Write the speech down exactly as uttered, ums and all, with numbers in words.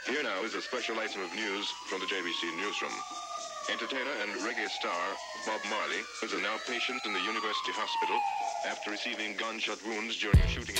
Here now is a special item of news from the J B C Newsroom. Entertainer and reggae star Bob Marley is a now patient in the University Hospital after receiving gunshot wounds during a shooting.